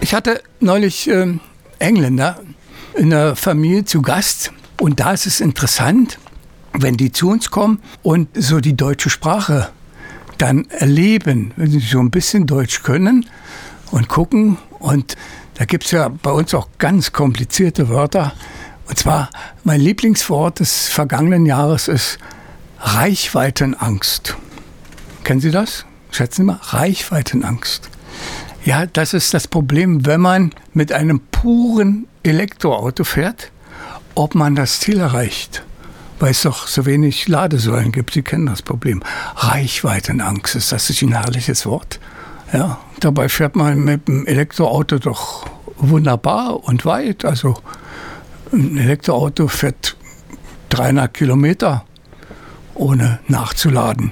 Ich hatte neulich Engländer in der Familie zu Gast und da ist es interessant, wenn die zu uns kommen und so die deutsche Sprache dann erleben, wenn sie so ein bisschen Deutsch können und gucken. Und da gibt es ja bei uns auch ganz komplizierte Wörter. Und zwar, mein Lieblingswort des vergangenen Jahres ist Reichweitenangst. Kennen Sie das? Schätzen Sie mal, Reichweitenangst. Ja, das ist das Problem, wenn man mit einem puren Elektroauto fährt, ob man das Ziel erreicht. Weil es doch so wenig Ladesäulen gibt. Sie kennen das Problem. Reichweitenangst, ist das nicht ein herrliches Wort? Ja, dabei fährt man mit dem Elektroauto doch wunderbar und weit. Also ein Elektroauto fährt 300 Kilometer, ohne nachzuladen.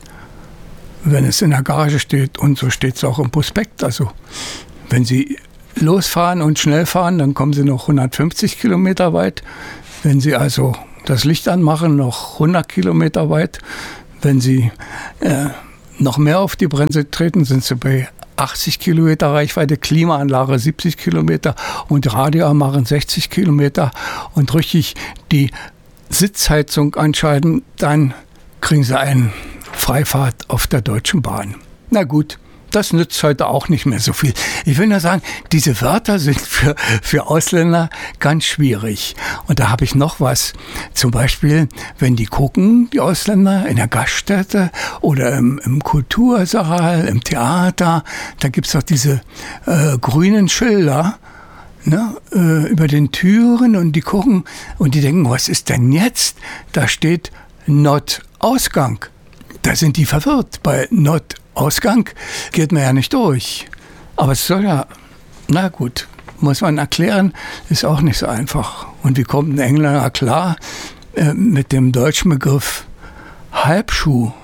Wenn es in der Garage steht, und so steht es auch im Prospekt. Also wenn Sie losfahren und schnell fahren, dann kommen Sie noch 150 Kilometer weit. Wenn Sie also das Licht anmachen, noch 100 Kilometer weit. Wenn Sie noch mehr auf die Bremse treten, sind Sie bei 80 Kilometer Reichweite, Klimaanlage 70 Kilometer und Radio machen 60 Kilometer und richtig die Sitzheizung anschalten, dann kriegen Sie einen Freifahrt auf der Deutschen Bahn. Na gut. Das nützt heute auch nicht mehr so viel. Ich will nur sagen, diese Wörter sind für Ausländer ganz schwierig. Und da habe ich noch was. Zum Beispiel, wenn die gucken, die Ausländer, in der Gaststätte oder im Kultursaal, im Theater, da gibt es doch diese grünen Schilder, ne, über den Türen und die gucken und die denken, was ist denn jetzt? Da steht Not-Ausgang. Da sind die verwirrt. Bei Not-Ausgang geht man ja nicht durch. Aber es soll ja, na gut, muss man erklären, ist auch nicht so einfach. Und wie kommt ein Engländer klar mit dem deutschen Begriff Halbschuh?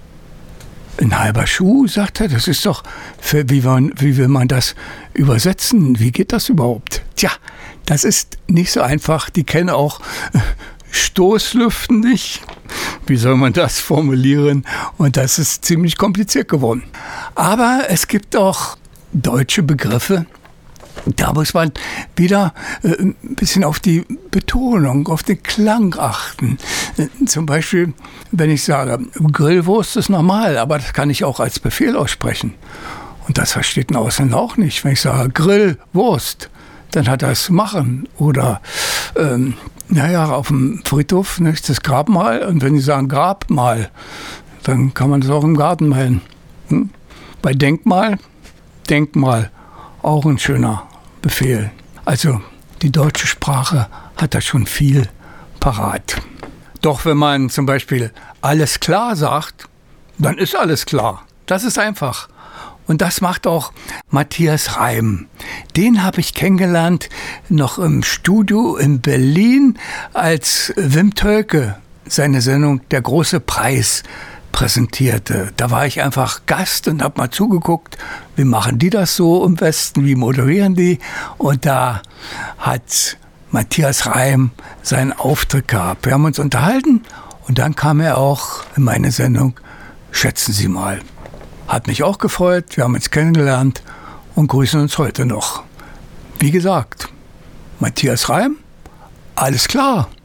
Ein halber Schuh, sagt er, das ist doch, wie will man das übersetzen? Wie geht das überhaupt? Tja, das ist nicht so einfach. Die kennen auch Stoßlüften nicht. Wie soll man das formulieren? Und das ist ziemlich kompliziert geworden. Aber es gibt auch deutsche Begriffe. Da muss man wieder ein bisschen auf die Betonung, auf den Klang achten. Zum Beispiel, wenn ich sage, Grillwurst ist normal, aber das kann ich auch als Befehl aussprechen. Und das versteht ein Ausländer auch nicht. Wenn ich sage Grillwurst, dann hat er es machen. Oder auf dem Friedhof, nicht, das Grabmal. Und wenn die sagen Grabmal, dann kann man das auch im Garten malen. Bei Denkmal, auch ein schöner Befehl. Also die deutsche Sprache hat da schon viel parat. Doch wenn man zum Beispiel alles klar sagt, dann ist alles klar. Das ist einfach. Und das macht auch Matthias Reim. Den habe ich kennengelernt noch im Studio in Berlin, als Wim Tölke seine Sendung Der große Preis präsentierte. Da war ich einfach Gast und habe mal zugeguckt, wie machen die das so im Westen, wie moderieren die. Und da hat Matthias Reim seinen Auftritt gehabt. Wir haben uns unterhalten und dann kam er auch in meine Sendung Schätzen Sie mal. Hat mich auch gefreut, wir haben uns kennengelernt und grüßen uns heute noch. Wie gesagt, Matthias Reim, alles klar.